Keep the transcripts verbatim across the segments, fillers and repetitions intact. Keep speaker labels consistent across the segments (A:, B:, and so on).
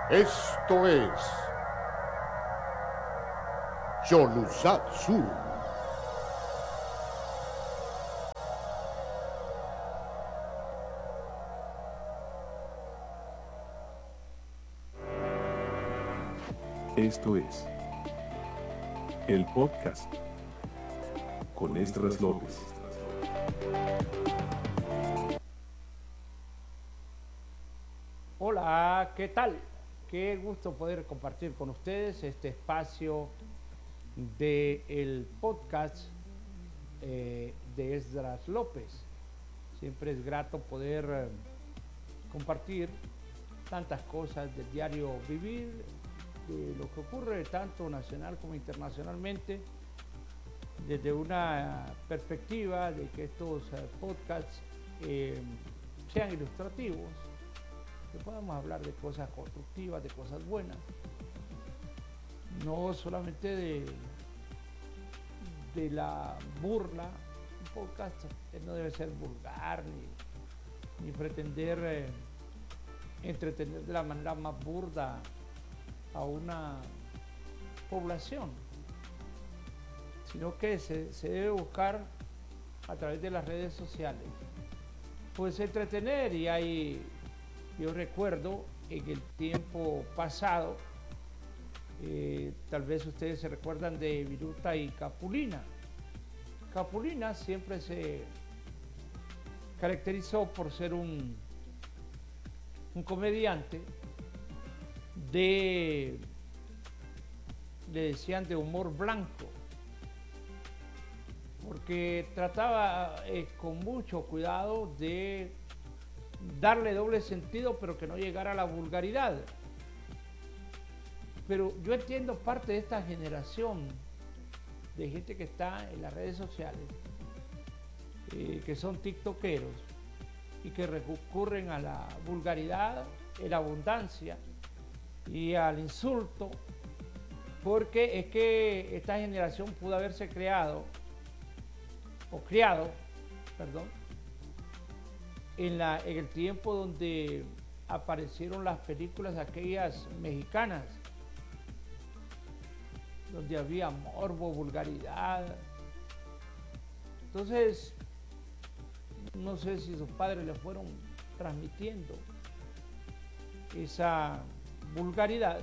A: Esto es Cholusatsu.
B: Esto es el podcast con Esdras López.
C: Hola, ¿qué tal? Qué gusto poder compartir con ustedes este espacio del podcast eh, de Esdras López. Siempre es grato poder eh, compartir tantas cosas del diario vivir, de lo que ocurre tanto nacional como internacionalmente, desde una perspectiva de que estos eh, podcasts eh, sean ilustrativos, que podamos hablar de cosas constructivas, de cosas buenas, no solamente de, de la burla. Un podcast no debe ser vulgar ni, ni pretender eh, entretener de la manera más burda a una población, sino que se, se debe buscar a través de las redes sociales pues entretener. Y hay, yo recuerdo en el tiempo pasado, eh, tal vez ustedes se recuerdan de Viruta y Capulina. Capulina siempre se caracterizó por ser un, un comediante de, le decían, de humor blanco, porque trataba eh, con mucho cuidado de darle doble sentido, pero que no llegara a la vulgaridad. Pero yo entiendo parte de esta generación de gente que está en las redes sociales, eh, que son tiktokeros y que recurren a la vulgaridad, a la abundancia y al insulto, porque es que esta generación pudo haberse creado o criado, perdón, en, la, en el tiempo donde aparecieron las películas aquellas mexicanas, donde había morbo, vulgaridad. Entonces, no sé si sus padres le fueron transmitiendo esa vulgaridad,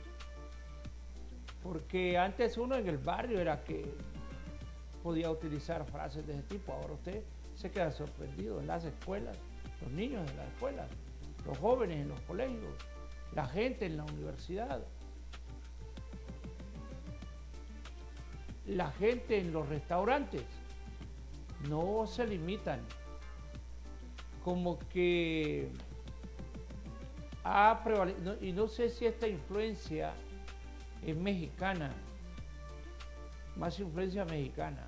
C: porque antes uno en el barrio era que podía utilizar frases de ese tipo. Ahora usted se queda sorprendido en las escuelas, los niños en las escuelas, los jóvenes en los colegios, la gente en la universidad, la gente en los restaurantes. No se limitan, como que ha prevalecido, y no sé si esta influencia es mexicana, más influencia mexicana.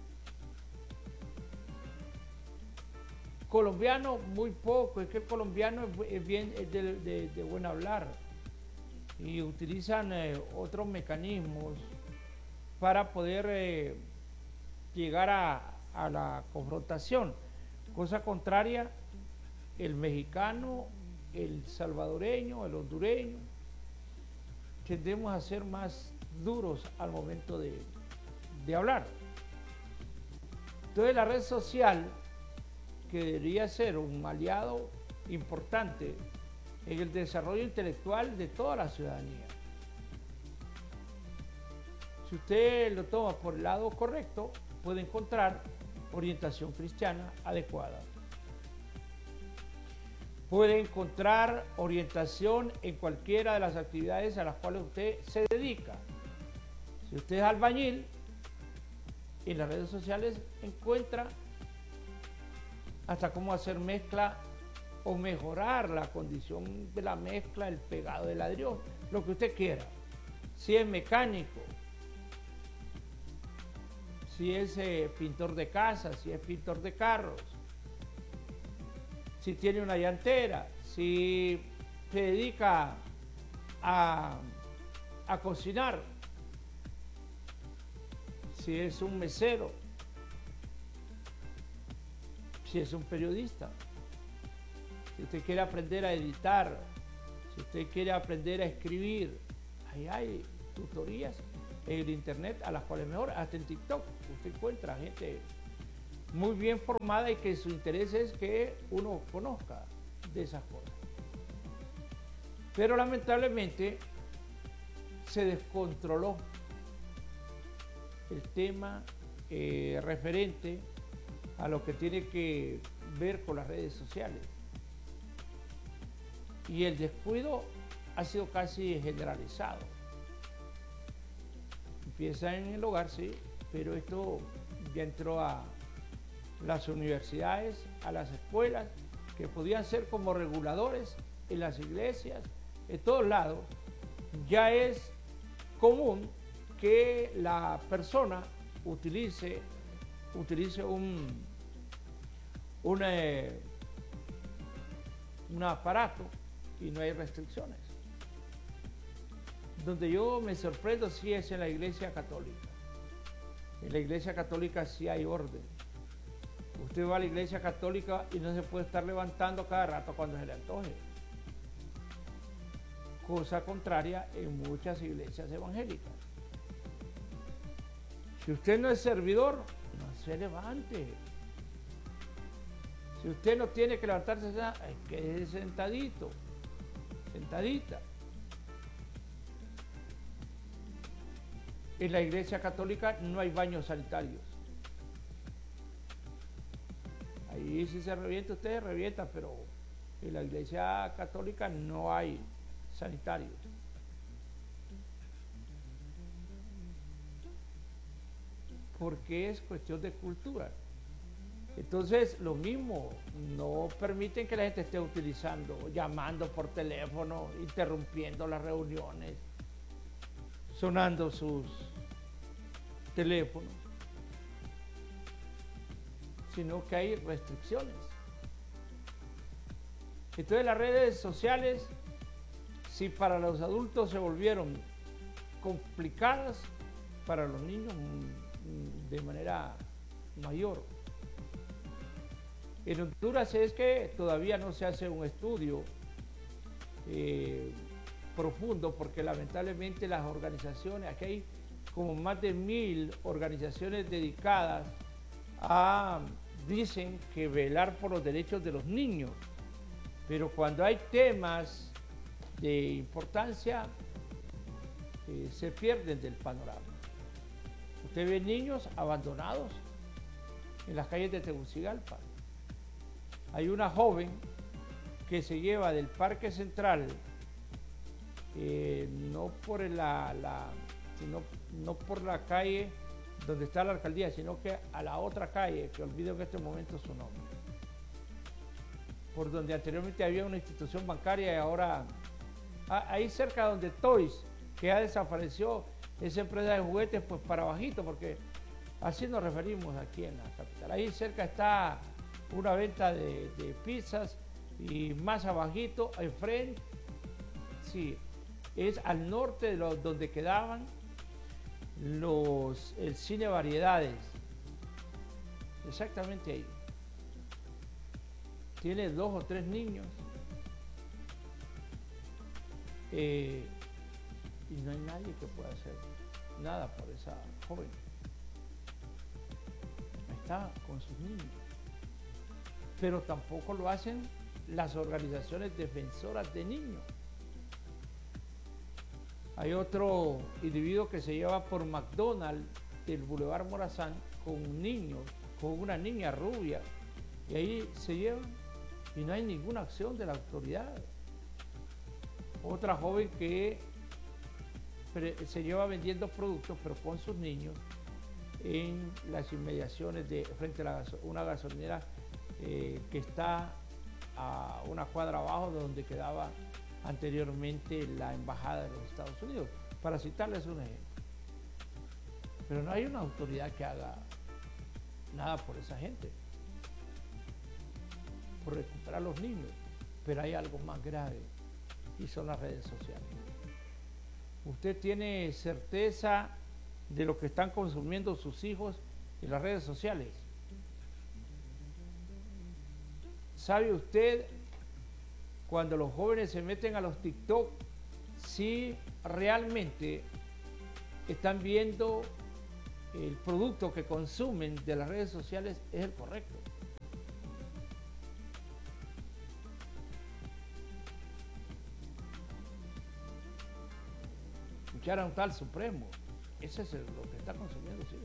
C: Colombiano muy poco, es que el colombiano es bien, es de, de, de buen hablar, y utilizan eh, otros mecanismos para poder eh, llegar a, a la confrontación. Cosa contraria, el mexicano, el salvadoreño, el hondureño, tendemos a ser más duros al momento de, de hablar. Entonces la red social, que debería ser un aliado importante en el desarrollo intelectual de toda la ciudadanía, si usted lo toma por el lado correcto, puede encontrar orientación cristiana adecuada. Puede encontrar orientación en cualquiera de las actividades a las cuales usted se dedica. Si usted es albañil, en las redes sociales encuentra hasta cómo hacer mezcla o mejorar la condición de la mezcla, el pegado de ladrillo, lo que usted quiera. Si es mecánico, si es eh, pintor de casas, si es pintor de carros, si tiene una llantera, si se dedica a, a cocinar, si es un mesero, si es un periodista, si usted quiere aprender a editar, Si usted quiere aprender a escribir, ahí hay tutorías en el internet a las cuales mejor, hasta en TikTok, usted encuentra gente muy bien formada y que su interés es que uno conozca de esas cosas. Pero lamentablemente se descontroló el tema eh, referente a lo que tiene que ver con las redes sociales. Y el descuido ha sido casi generalizado. Empieza en el hogar, sí, pero esto ya entró a las universidades, a las escuelas, que podían ser como reguladores en las iglesias, en todos lados. Ya es común que la persona utilice, utilice un, un, eh, un aparato y no hay restricciones. Donde yo me sorprendo sí es en la Iglesia Católica. En la Iglesia Católica sí hay orden. Usted va a la Iglesia Católica y no se puede estar levantando cada rato cuando se le antoje. Cosa contraria en muchas iglesias evangélicas. Si usted no es servidor, no se levante. Si usted no tiene que levantarse, quede sentadito, sentadita. En la Iglesia Católica no hay baños sanitarios. Ahí si se revienta, usted revienta, pero en la Iglesia Católica no hay sanitarios. Porque es cuestión de cultura. Entonces, lo mismo, no permiten que la gente esté utilizando, llamando por teléfono, interrumpiendo las reuniones, sonando sus teléfonos, sino que hay restricciones. Entonces las redes sociales, si para los adultos se volvieron complicadas, para los niños de manera mayor. En Honduras es que todavía no se hace un estudio eh, profundo, porque lamentablemente las organizaciones, aquí hay como más de mil organizaciones dedicadas a, dicen que velar por los derechos de los niños, pero cuando hay temas de importancia eh, se pierden del panorama. Usted ve niños abandonados en las calles de Tegucigalpa. Hay una joven que se lleva del Parque Central, eh, no por la, la sino, no por la calle donde está la alcaldía, sino que a la otra calle, que olvido en este momento su nombre, por donde anteriormente había una institución bancaria y ahora, ahí cerca donde Toys, que ya desapareció esa empresa de juguetes, pues para bajito, porque así nos referimos aquí en la capital. Ahí cerca está una venta de, de pizzas y más abajito, enfrente, sí, es al norte de lo, donde quedaban los, el cine Variedades, exactamente ahí. Tiene dos o tres niños eh, y no hay nadie que pueda hacer nada por esa joven. Está con sus niños, pero tampoco lo hacen las organizaciones defensoras de niños. Hay otro individuo que se lleva por McDonald's del Boulevard Morazán con un niño, con una niña rubia, y ahí se llevan y no hay ninguna acción de la autoridad. Otra joven que se lleva vendiendo productos, pero con sus niños, en las inmediaciones de frente a la gaso, una gasolinera eh, que está a una cuadra abajo de donde quedaba anteriormente la embajada de los Estados Unidos, para citarles un ejemplo. Pero no hay una autoridad que haga nada por esa gente, por recuperar a los niños. Pero hay algo más grave y son las redes sociales. Usted tiene certeza de lo que están consumiendo sus hijos en las redes sociales. ¿Sabe usted cuando los jóvenes se meten a los TikTok, si realmente están viendo el producto que consumen de las redes sociales es el correcto. Escuchar a un tal Supremo, ese es lo que está consumiendo, sí.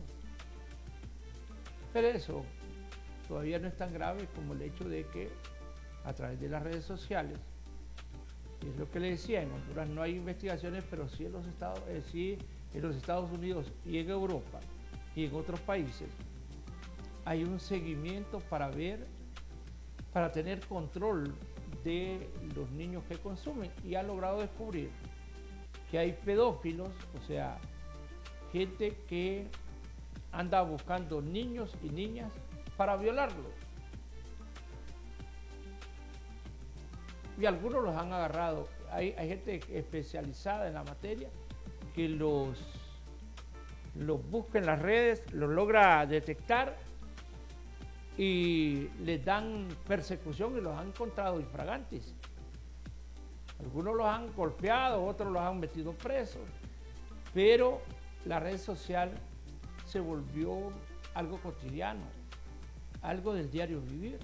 C: Pero eso todavía no es tan grave como el hecho de que a través de las redes sociales, y es lo que le decía, en Honduras no hay investigaciones, pero sí en los Estados, eh, sí en los Estados Unidos y en Europa y en otros países hay un seguimiento para ver, para tener control de los niños que consumen, y han logrado descubrir que hay pedófilos, o sea, gente que anda buscando niños y niñas para violarlos. Y algunos los han agarrado. Hay, hay gente especializada en la materia que los, los busca en las redes, los logra detectar y les dan persecución y los han encontrado infragantes. Algunos los han golpeado, otros los han metido presos, pero la red social se volvió algo cotidiano, algo del diario vivir.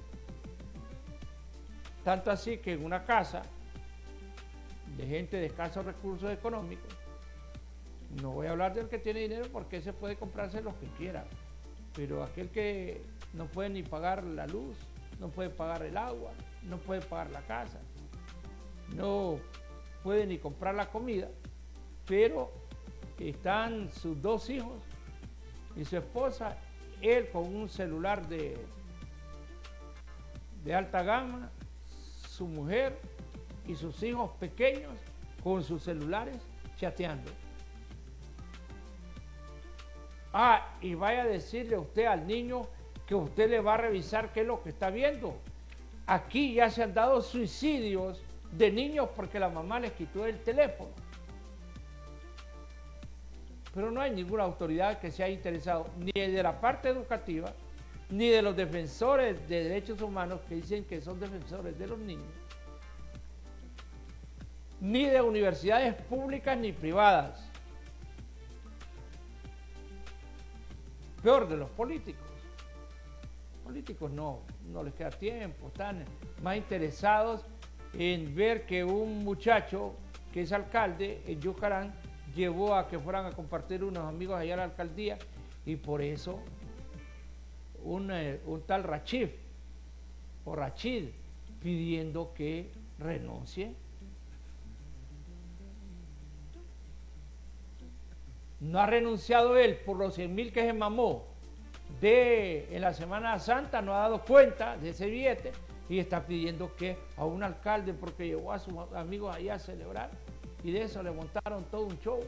C: Tanto así que en una casa de gente de escasos recursos económicos, no voy a hablar del que tiene dinero porque ese puede comprarse lo que quiera, pero aquel que no puede ni pagar la luz, no puede pagar el agua, no puede pagar la casa, no puede ni comprar la comida, pero están sus dos hijos y su esposa, él con un celular de, de alta gama, su mujer y sus hijos pequeños con sus celulares chateando. Ah, y vaya a decirle usted al niño que usted le va a revisar qué es lo que está viendo. Aquí ya se han dado suicidios de niños porque la mamá les quitó el teléfono. Pero no hay ninguna autoridad que se haya interesado, ni de la parte educativa, ni de los defensores de derechos humanos que dicen que son defensores de los niños, ni de universidades públicas ni privadas. Peor, de los políticos. Los políticos no, no les queda tiempo, están más interesados en ver que un muchacho que es alcalde en Yucarán llevó a que fueran a compartir unos amigos allá a la alcaldía, y por eso un, eh, un tal Rachid o Rachid pidiendo que renuncie. No ha renunciado él por los cien mil que se mamó de, en la Semana Santa, no ha dado cuenta de ese billete y está pidiendo que a un alcalde, porque llevó a sus amigos allá a celebrar, y de eso le montaron todo un show.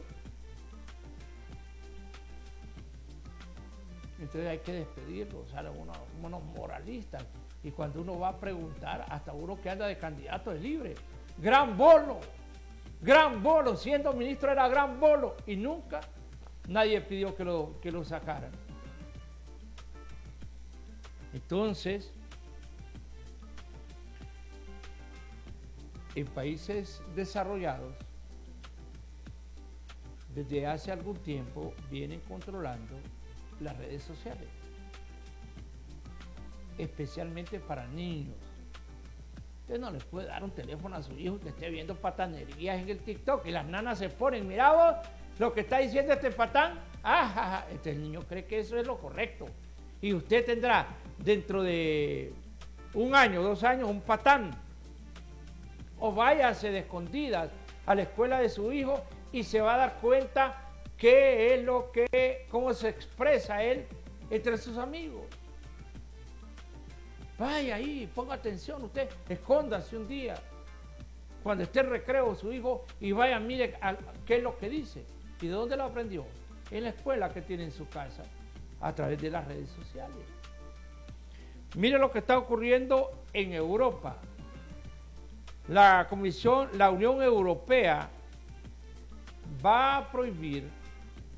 C: Entonces hay que despedirlo, o sea, unos, unos moralistas. Y cuando uno va a preguntar, hasta uno que anda de candidato es libre. Gran bolo, gran bolo, siendo ministro era gran bolo, y nunca nadie pidió que lo, que lo sacaran. Entonces, en países desarrollados, desde hace algún tiempo vienen controlando las redes sociales, especialmente para niños. Usted no le puede dar un teléfono a su hijo que esté viendo patanerías en el TikTok y las nanas se ponen, mira vos lo que está diciendo este patán, ah, este niño cree que eso es lo correcto, y usted tendrá dentro de un año, dos años, un patán. O váyase de escondidas a la escuela de su hijo y se va a dar cuenta qué es lo que, cómo se expresa él entre sus amigos. Vaya ahí, ponga atención usted, escóndase un día, cuando esté en recreo su hijo, y vaya, mire a, qué es lo que dice. ¿Y de dónde lo aprendió? En la escuela que tiene en su casa, a través de las redes sociales. Mire lo que está ocurriendo en Europa. La Comisión, la Unión Europea va a prohibir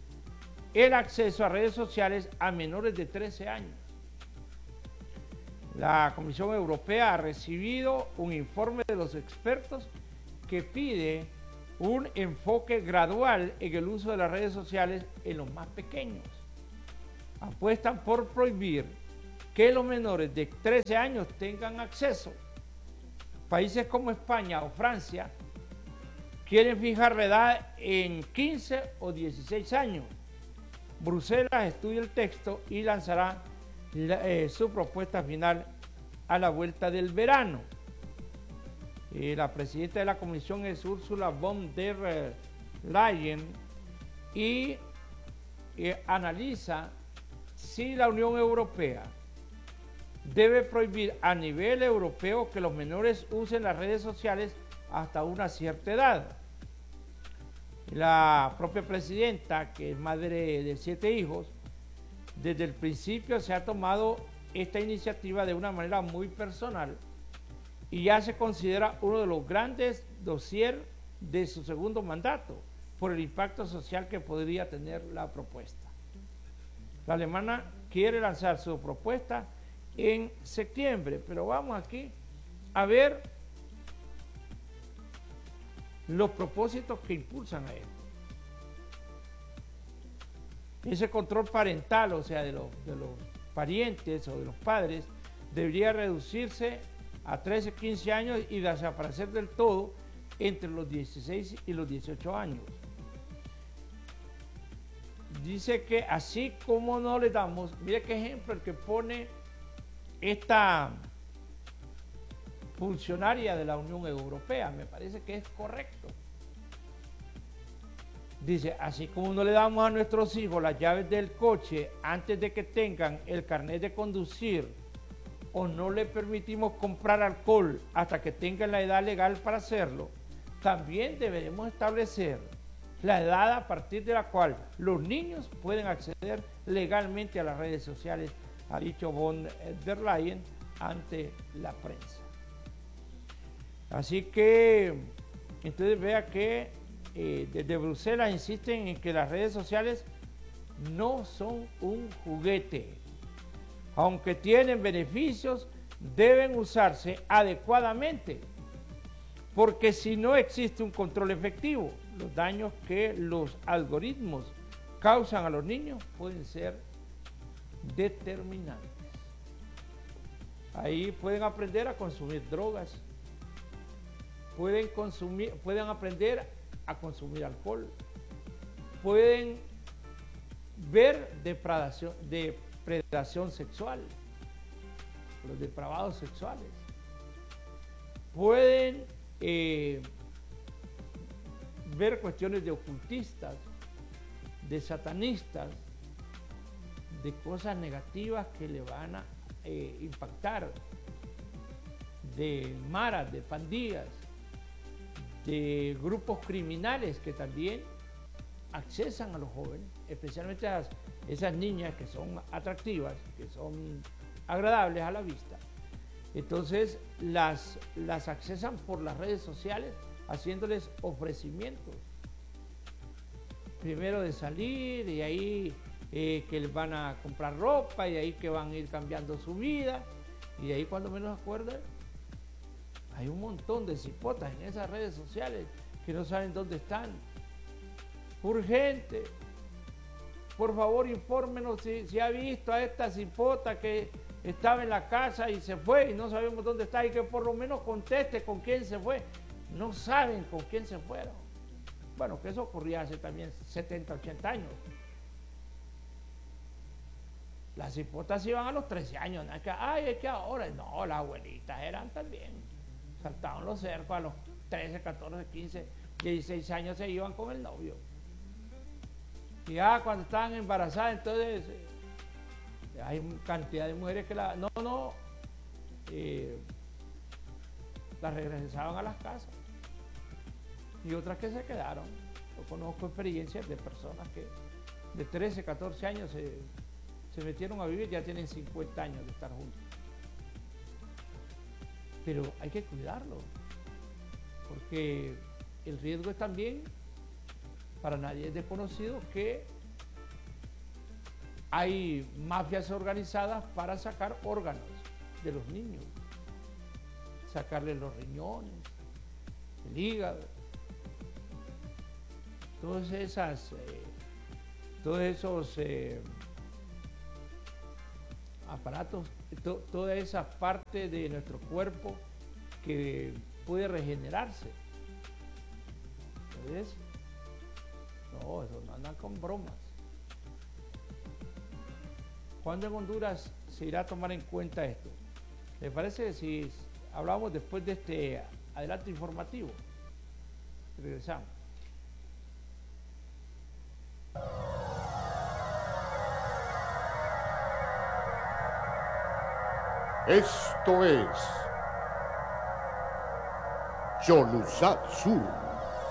C: el acceso a redes sociales a menores de trece años. La Comisión Europea ha recibido un informe de los expertos que pide un enfoque gradual en el uso de las redes sociales en los más pequeños. Apuestan por prohibir que los menores de trece años tengan acceso. Países como España o Francia quieren fijar la edad en quince o dieciséis años. Bruselas estudia el texto y lanzará la, eh, su propuesta final a la vuelta del verano. Eh, la presidenta de la comisión es Ursula von der Leyen y eh, analiza si la Unión Europea debe prohibir a nivel europeo que los menores usen las redes sociales hasta una cierta edad. La propia presidenta, que es madre de siete hijos, desde el principio se ha tomado esta iniciativa de una manera muy personal y ya se considera uno de los grandes dossiers de su segundo mandato por el impacto social que podría tener la propuesta. La alemana quiere lanzar su propuesta en septiembre, pero vamos aquí a ver los propósitos que impulsan a esto. Ese control parental, o sea, de los, de los parientes o de los padres, debería reducirse a trece, quince años y desaparecer del todo entre los dieciséis y los dieciocho años. Dice que así como no le damos, mire qué ejemplo el que pone esta funcionaria de la Unión Europea, me parece que es correcto. Dice, así como no le damos a nuestros hijos las llaves del coche antes de que tengan el carnet de conducir, o no le permitimos comprar alcohol hasta que tengan la edad legal para hacerlo, también deberemos establecer la edad a partir de la cual los niños pueden acceder legalmente a las redes sociales, ha dicho von der Leyen ante la prensa. Así que, entonces vea que eh, desde Bruselas insisten en que las redes sociales no son un juguete. Aunque tienen beneficios, deben usarse adecuadamente, porque si no existe un control efectivo, los daños que los algoritmos causan a los niños pueden ser determinantes. Ahí pueden aprender a consumir drogas, pueden, consumir, pueden aprender a consumir alcohol, pueden ver depredación, depredación sexual, los depravados sexuales, pueden eh, ver cuestiones de ocultistas, de satanistas, de cosas negativas que le van a eh, impactar, de maras, de pandillas, de grupos criminales que también accesan a los jóvenes, especialmente a esas niñas que son atractivas, que son agradables a la vista. Entonces las, las accesan por las redes sociales haciéndoles ofrecimientos. Primero de salir y ahí eh, que les van a comprar ropa y ahí que van a ir cambiando su vida y de ahí cuando menos acuerdan hay un montón de cipotas en esas redes sociales que no saben dónde están. Urgente, por favor infórmenos si, si ha visto a esta cipota que estaba en la casa y se fue y no sabemos dónde está y que por lo menos conteste con quién se fue. No saben con quién se fueron. Bueno, que eso ocurría hace también setenta, ochenta años. Las cipotas iban a los trece años. ¿No? Es que, ay, es que ahora, no, las abuelitas eran también. Saltaban los cercos a los trece, catorce, quince, dieciséis años se iban con el novio. Y ya cuando estaban embarazadas, entonces eh, hay cantidad de mujeres que la, no, no, eh, las regresaban a las casas. Y otras que se quedaron. Yo conozco experiencias de personas que de trece, catorce años se, se metieron a vivir, ya tienen cincuenta años de estar juntos. Pero hay que cuidarlo, porque el riesgo es también, para nadie es desconocido, que hay mafias organizadas para sacar órganos de los niños, sacarle los riñones, el hígado, todas esas, eh, todos esos eh, aparatos, to, toda esa parte de nuestro cuerpo que puede regenerarse. ¿Ves? No, eso no andan con bromas. ¿Cuándo en Honduras se irá a tomar en cuenta esto? ¿Les parece si hablamos después de este adelanto informativo? Regresamos.
A: Esto es Cholusat Sur.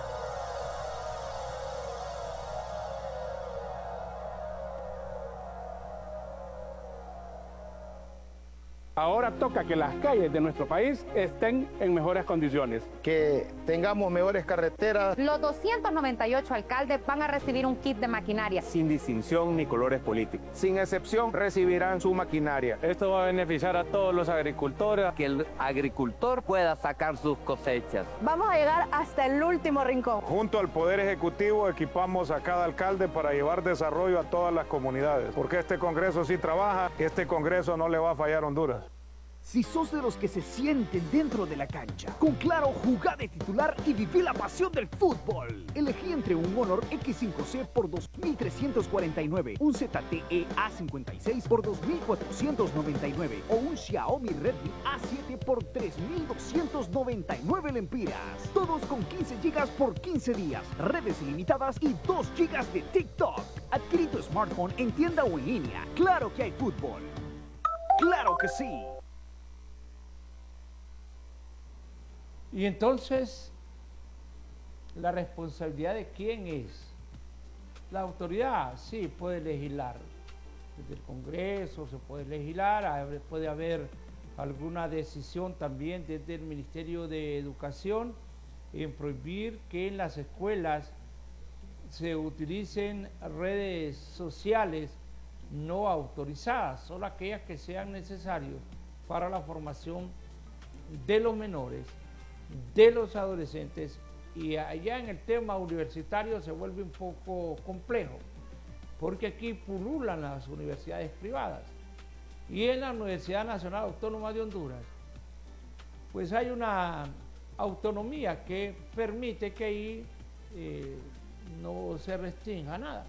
D: Ahora toca que las calles de nuestro país estén en mejores condiciones.
E: Que tengamos mejores carreteras.
F: Los doscientos noventa y ocho alcaldes van a recibir un kit de maquinaria.
G: Sin distinción ni colores políticos.
E: Sin excepción, recibirán su maquinaria.
D: Esto va a beneficiar a todos los agricultores.
H: Que el agricultor pueda sacar sus cosechas.
I: Vamos a llegar hasta el último rincón.
J: Junto al Poder Ejecutivo equipamos a cada alcalde para llevar desarrollo a todas las comunidades. Porque este Congreso sí trabaja, este Congreso no le va a fallar a Honduras.
K: Si sos de los que se sienten dentro de la cancha, con Claro, jugá de titular y viví la pasión del fútbol. Elegí entre un Honor equis cinco ce por dos mil trescientos cuarenta y nueve, un zete e a cincuenta y seis por dos mil cuatrocientos noventa y nueve o un Xiaomi Redmi a siete por tres mil doscientos noventa y nueve lempiras. Todos con quince gigas por quince días, redes ilimitadas y dos gigas de TikTok. Adquirí tu smartphone en tienda o en línea. Claro que hay fútbol. ¡Claro que sí!
C: Y entonces, ¿la responsabilidad de quién es? La autoridad, sí, puede legislar. Desde el Congreso se puede legislar, puede haber alguna decisión también desde el Ministerio de Educación en prohibir que en las escuelas se utilicen redes sociales no autorizadas, solo aquellas que sean necesarias para la formación de los menores, de los adolescentes, y allá en el tema universitario se vuelve un poco complejo, porque aquí pululan las universidades privadas, y en la Universidad Nacional Autónoma de Honduras, pues hay una autonomía que permite que ahí eh, no se restrinja nada.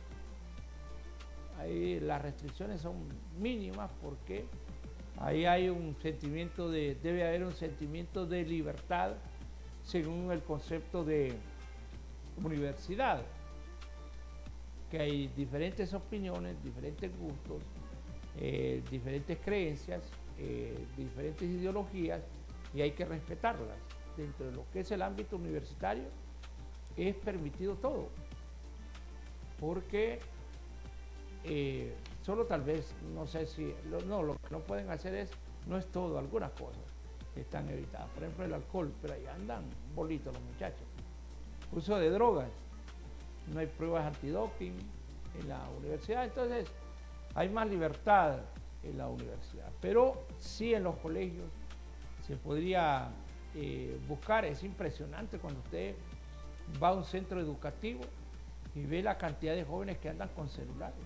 C: Ahí las restricciones son mínimas porque ahí hay un sentimiento de, debe haber un sentimiento de libertad según el concepto de universidad, que hay diferentes opiniones, diferentes gustos, eh, diferentes creencias, eh, diferentes ideologías, y hay que respetarlas. Dentro de lo que es el ámbito universitario es permitido todo, porque eh, solo tal vez, no sé si, lo, no, lo que no pueden hacer es, no es todo, algunas cosas están evitadas. Por ejemplo, el alcohol, pero ahí andan bolitos los muchachos. Uso de drogas, no hay pruebas antidoping en la universidad, entonces hay más libertad en la universidad. Pero sí en los colegios se podría eh, buscar, es impresionante cuando usted va a un centro educativo y ve la cantidad de jóvenes que andan con celulares.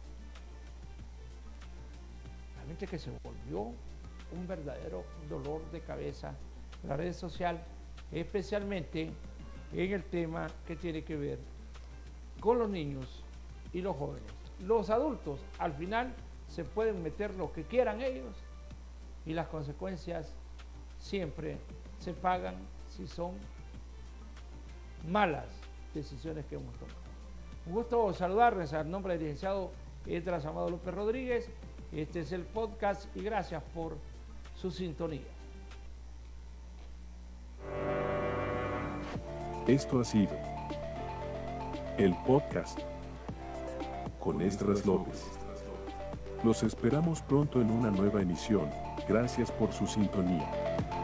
C: Realmente que se volvió un verdadero dolor de cabeza la red social, especialmente en el tema que tiene que ver con los niños y los jóvenes. Los adultos al final se pueden meter lo que quieran ellos y las consecuencias siempre se pagan si son malas decisiones que hemos tomado. Un gusto saludarles al nombre del licenciado Esdras Amado López Rodríguez. Este es el podcast y gracias por su sintonía.
B: Esto ha sido el podcast con Esdras López. Los esperamos pronto en una nueva emisión. Gracias por su sintonía.